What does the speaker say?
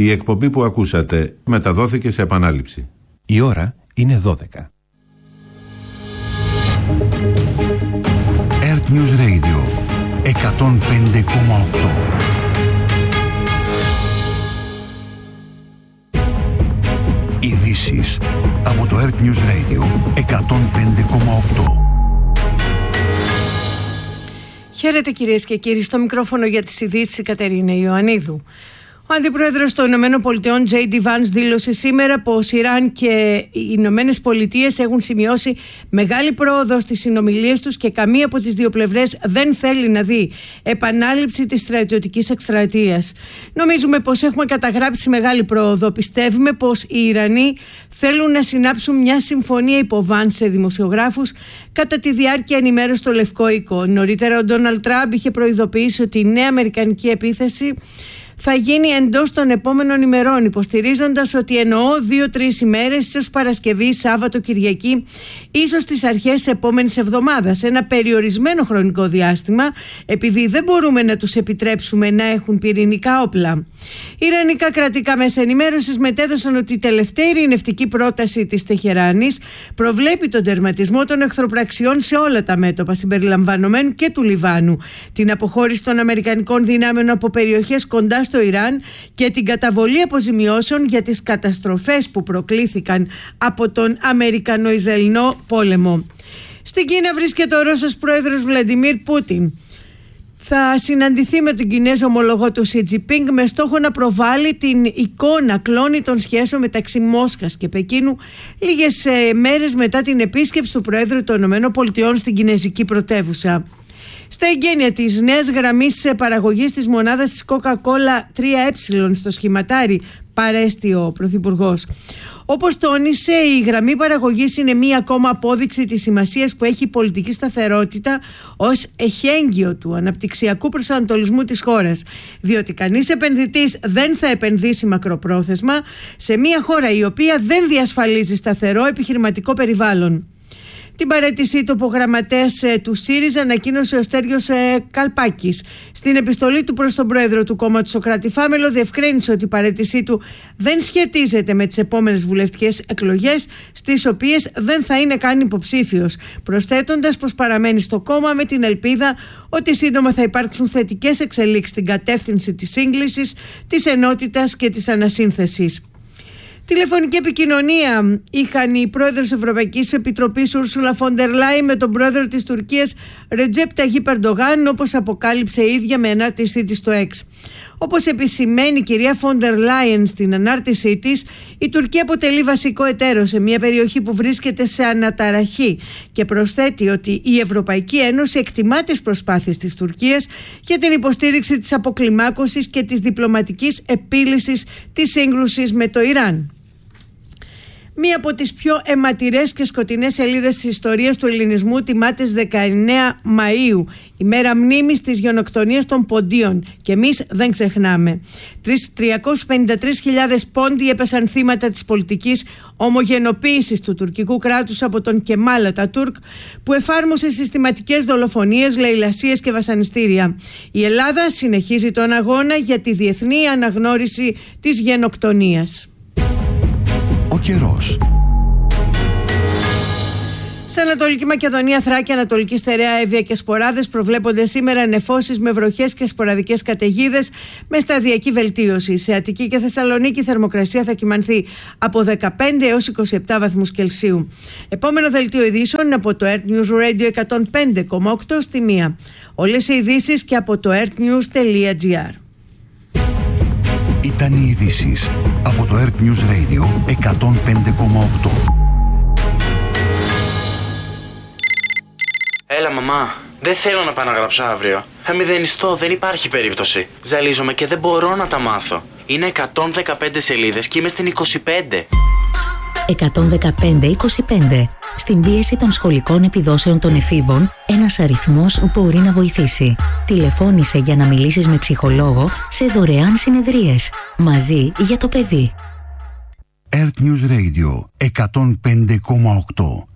Η εκπομπή που ακούσατε μεταδόθηκε σε επανάληψη. Η ώρα είναι 12. Earth News Radio 105,8. Ειδήσεις από το Earth News Radio 105,8. Χαίρετε κυρίες και κύριοι, στο μικρόφωνο για τις ειδήσεις η Κατερίνα Ιωαννίδου. Ο Αντιπρόεδρος των ΗΠΑ, J.D. Vance, δήλωσε σήμερα πως Ιράν και οι Ηνωμένες Πολιτείες έχουν σημειώσει μεγάλη πρόοδο στις συνομιλίες τους και καμία από τις δύο πλευρές δεν θέλει να δει επανάληψη της στρατιωτικής εκστρατείας. Νομίζουμε πως έχουμε καταγράψει μεγάλη πρόοδο. Πιστεύουμε πως οι Ιρανοί θέλουν να συνάψουν μια συμφωνία, είπε ο Vance σε δημοσιογράφους κατά τη διάρκεια ενημέρωση στο Λευκό Οίκο. Νωρίτερα ο Ντόναλντ Τραμπ είχε προειδοποιήσει ότι η νέα αμερικανική επίθεση θα γίνει εντός των επόμενων ημερών, υποστηρίζοντας ότι εννοώ 2-3 ημέρες, ίσως Παρασκευή, Σάββατο, Κυριακή, ίσως τις αρχές της επόμενης εβδομάδας, ένα περιορισμένο χρονικό διάστημα, επειδή δεν μπορούμε να τους επιτρέψουμε να έχουν πυρηνικά όπλα. Ιρανικά κρατικά μέσα ενημέρωσης μετέδωσαν ότι η τελευταία ειρηνευτική πρόταση της Τεχεράνης προβλέπει τον τερματισμό των εχθροπραξιών σε όλα τα μέτωπα, συμπεριλαμβανομένου και του Λιβάνου, την αποχώρηση των αμερικανικών δυνάμεων από περιοχές κοντά στο Ιράν και την καταβολή αποζημιώσεων για τις καταστροφές που προκλήθηκαν από τον Αμερικανο-Ισραηλινό πόλεμο. Στην Κίνα βρίσκεται ο Ρώσος πρόεδρος Βλαντιμίρ Πούτιν. Θα συναντηθεί με τον Κινέζο ομολογό του Σι Τζινπίνγκ με στόχο να προβάλλει την εικόνα κλόνη των σχέσεων μεταξύ Μόσχας και Πεκίνου λίγες μέρες μετά την επίσκεψη του Προέδρου των ΗΠΑ στην Κινέζικη πρωτεύουσα. Στα εγγένεια της νέας γραμμής παραγωγής της μονάδας της Coca-Cola 3E στο σχηματάρι, παρέστη ο Πρωθυπουργός. Όπως τόνισε, η γραμμή παραγωγής είναι μία ακόμα απόδειξη της σημασίας που έχει η πολιτική σταθερότητα ως εχέγγυο του αναπτυξιακού προσανατολισμού της χώρας, διότι κανείς επενδυτής δεν θα επενδύσει μακροπρόθεσμα σε μία χώρα η οποία δεν διασφαλίζει σταθερό επιχειρηματικό περιβάλλον. Την παραίτησή του, ο γραμματέας του ΣΥΡΙΖΑ ανακοίνωσε ο Στέργιος Καλπάκης. Στην επιστολή του προς τον πρόεδρο του κόμματος, ο Κρατηφάμελο, διευκρίνησε ότι η παραίτησή του δεν σχετίζεται με τις επόμενες βουλευτικές εκλογές, στις οποίες δεν θα είναι καν υποψήφιος, προσθέτοντας πως παραμένει στο κόμμα με την ελπίδα ότι σύντομα θα υπάρξουν θετικές εξελίξεις στην κατεύθυνση της σύγκλησης, της ενότητας και της ανασύνθεσης. Τηλεφωνική επικοινωνία είχαν η πρόεδρος της Ευρωπαϊκής Επιτροπής Ούρσουλα Φον ντερ Λάιεν με τον πρόεδρο της Τουρκίας Ρετζέπ Ταγίπ Ερντογάν, όπως αποκάλυψε η ίδια με ανάρτησή της στο X. Όπως επισημαίνει η κυρία Φον ντερ Λάιεν στην ανάρτησή της, η Τουρκία αποτελεί βασικό εταίρο σε μια περιοχή που βρίσκεται σε αναταραχή και προσθέτει ότι η Ευρωπαϊκή Ένωση εκτιμά τις προσπάθειες της Τουρκίας για την υποστήριξη της αποκλιμάκωσης και της διπλωματικής επίλυσης της σύγκρουσης με το Ιράν. Μία από τις πιο αιματηρές και σκοτεινές σελίδες της ιστορίας του ελληνισμού τιμάται στις 19 Μαΐου, ημέρα μνήμης της γενοκτονίας των Ποντίων, και εμείς δεν ξεχνάμε. 353.000 Πόντιοι έπεσαν θύματα της πολιτικής ομογενοποίησης του τουρκικού κράτους από τον Κεμάλ Ατατούρκ, που εφάρμοσε συστηματικές δολοφονίες, λαιλασίες και βασανιστήρια. Η Ελλάδα συνεχίζει τον αγώνα για τη διεθνή αναγνώριση της γενοκτονίας. Ο καιρός. Σε Ανατολική Μακεδονία, Θράκη, Ανατολική Στερεά, Εύβοια και Σποράδες προβλέπονται σήμερα νεφώσεις με βροχές και σποραδικές καταιγίδες με σταδιακή βελτίωση. Σε Αττική και Θεσσαλονίκη η θερμοκρασία θα κυμανθεί από 15 έως 27 βαθμούς Κελσίου. Επόμενο δελτίο ειδήσεων από το Earth News Radio 105,8 στη 1. Όλες οι ειδήσεις και από το earthnews.gr. Ήταν οι ειδήσεις από το Earth News Radio 105,8. Έλα μαμά, δεν θέλω να πάω να γράψω αύριο. Θα μηδενιστώ, δεν υπάρχει περίπτωση. Ζαλίζομαι και δεν μπορώ να τα μάθω. Είναι 115 σελίδες και είμαι στην 25. 115-25. Στην πίεση των σχολικών επιδόσεων των εφήβων, ένας αριθμός μπορεί να βοηθήσει. Τηλεφώνησε για να μιλήσεις με ψυχολόγο σε δωρεάν συνεδρίες. Μαζί για το παιδί. Earth News Radio 105,8.